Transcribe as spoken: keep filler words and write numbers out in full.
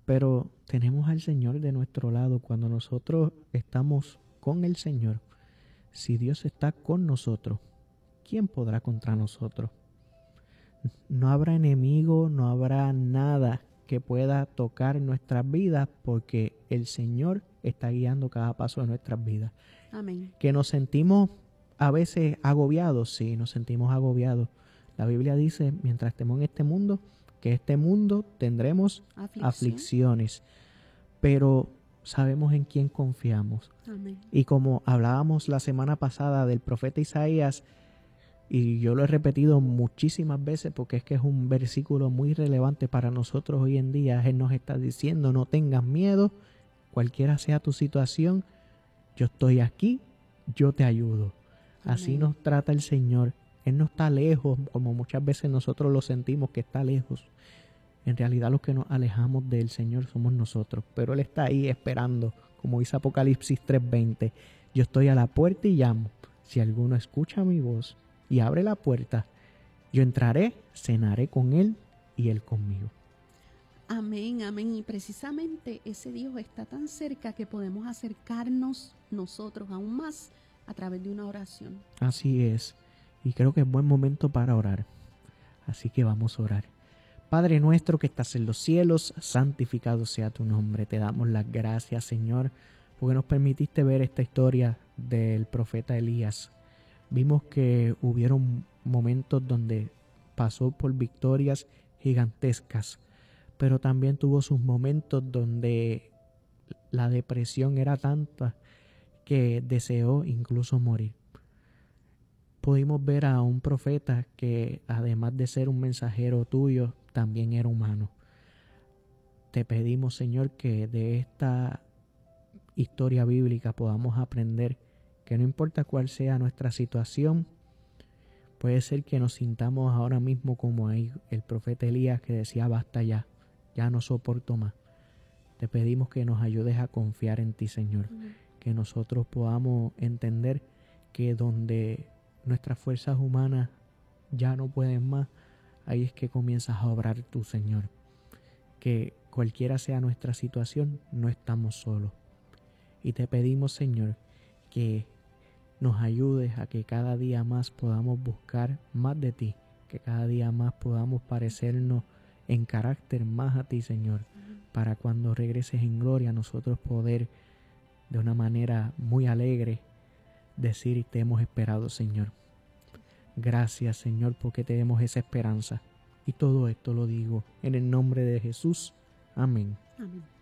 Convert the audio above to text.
Pero tenemos al Señor de nuestro lado. Cuando nosotros estamos con el Señor, si Dios está con nosotros, ¿quién podrá contra nosotros? No habrá enemigo, no habrá nada que pueda tocar nuestras vidas, porque el Señor está guiando cada paso de nuestras vidas. Amén. Que nos sentimos a veces agobiados, sí, nos sentimos agobiados. La Biblia dice, mientras estemos en este mundo, que este mundo tendremos Aflicción. aflicciones, pero sabemos en quién confiamos. Amén. Y como hablábamos la semana pasada del profeta Isaías, y yo lo he repetido muchísimas veces porque es que es un versículo muy relevante para nosotros hoy en día. Él nos está diciendo, no tengas miedo, cualquiera sea tu situación, yo estoy aquí, yo te ayudo. Amén. Así nos trata el Señor. Él no está lejos, como muchas veces nosotros lo sentimos que está lejos. En realidad los que nos alejamos del Señor somos nosotros, pero Él está ahí esperando, como dice Apocalipsis tres veinte. Yo estoy a la puerta y llamo. Si alguno escucha mi voz y abre la puerta, yo entraré, cenaré con Él y Él conmigo. Amén, amén. Y precisamente ese Dios está tan cerca que podemos acercarnos nosotros aún más a través de una oración. Así es. Y creo que es buen momento para orar. Así que vamos a orar. Padre nuestro que estás en los cielos, santificado sea tu nombre. Te damos las gracias, Señor, porque nos permitiste ver esta historia del profeta Elías. Vimos que hubieron momentos donde pasó por victorias gigantescas, pero también tuvo sus momentos donde la depresión era tanta que deseó incluso morir. Pudimos ver a un profeta que, además de ser un mensajero tuyo, también era humano. Te pedimos, Señor, que de esta historia bíblica podamos aprender que no importa cuál sea nuestra situación, puede ser que nos sintamos ahora mismo como ahí el profeta Elías que decía basta ya, ya no soporto más. Te pedimos que nos ayudes a confiar en ti, Señor, uh-huh. que nosotros podamos entender que donde nuestras fuerzas humanas ya no pueden más, ahí es que comienzas a obrar tú, Señor. Que cualquiera sea nuestra situación, no estamos solos. Y te pedimos, Señor, que nos ayudes a que cada día más podamos buscar más de ti, que cada día más podamos parecernos en carácter más a ti, Señor, para cuando regreses en gloria nosotros poder de una manera muy alegre decir te hemos esperado, Señor. Gracias, Señor, porque tenemos esa esperanza. Y todo esto lo digo en el nombre de Jesús. Amén. Amén.